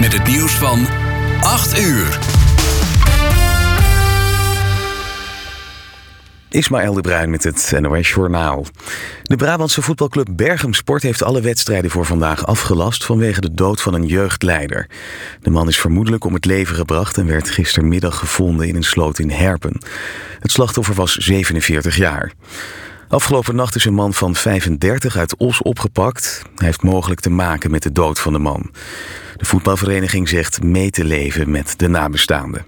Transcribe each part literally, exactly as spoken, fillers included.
met het nieuws van acht uur. Ismaël de Bruin met het N O S Journaal. De Brabantse voetbalclub Berchem Sport heeft alle wedstrijden voor vandaag afgelast vanwege de dood van een jeugdleider. De man is vermoedelijk om het leven gebracht en werd gistermiddag gevonden in een sloot in Herpen. Het slachtoffer was zevenenveertig jaar. Afgelopen nacht is een man van vijfendertig uit Os opgepakt. Hij heeft mogelijk te maken met de dood van de man. De voetbalvereniging zegt mee te leven met de nabestaanden.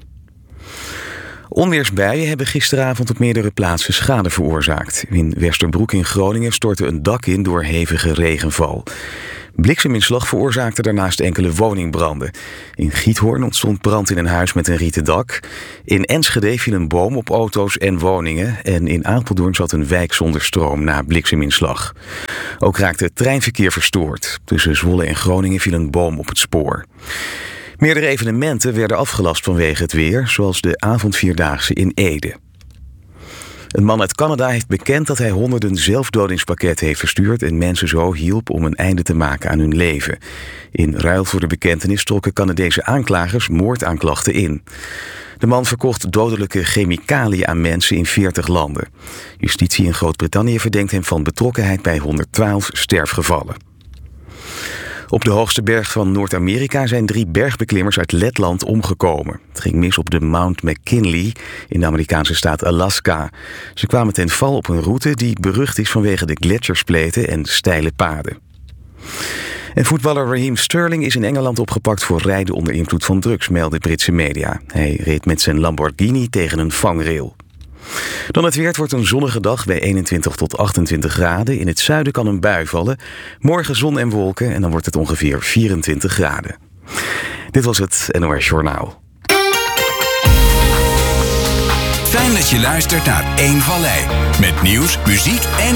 Onweersbuien hebben gisteravond op meerdere plaatsen schade veroorzaakt. In Westerbroek in Groningen stortte een dak in door hevige regenval. Blikseminslag veroorzaakte daarnaast enkele woningbranden. In Giethoorn ontstond brand in een huis met een rieten dak. In Enschede viel een boom op auto's en woningen. En in Apeldoorn zat een wijk zonder stroom na blikseminslag. Ook raakte het treinverkeer verstoord. Tussen Zwolle en Groningen viel een boom op het spoor. Meerdere evenementen werden afgelast vanwege het weer, zoals de avondvierdaagse in Ede. Een man uit Canada heeft bekend dat hij honderden zelfdodingspakketten heeft verstuurd en mensen zo hielp om een einde te maken aan hun leven. In ruil voor de bekentenis trokken Canadese aanklagers moordaanklachten in. De man verkocht dodelijke chemicaliën aan mensen in veertig landen. Justitie in Groot-Brittannië verdenkt hem van betrokkenheid bij honderdtwaalf sterfgevallen. Op de hoogste berg van Noord-Amerika zijn drie bergbeklimmers uit Letland omgekomen. Het ging mis op de Mount McKinley in de Amerikaanse staat Alaska. Ze kwamen ten val op een route die berucht is vanwege de gletsjerspleten en steile paden. En voetballer Raheem Sterling is in Engeland opgepakt voor rijden onder invloed van drugs, melden Britse media. Hij reed met zijn Lamborghini tegen een vangrail. Dan het weer. Het wordt een zonnige dag bij eenentwintig tot achtentwintig graden. In het zuiden kan een bui vallen. Morgen zon en wolken en dan wordt het ongeveer vierentwintig graden. Dit was het N O S Journaal. Fijn dat je luistert naar één Vallei. Met nieuws, muziek en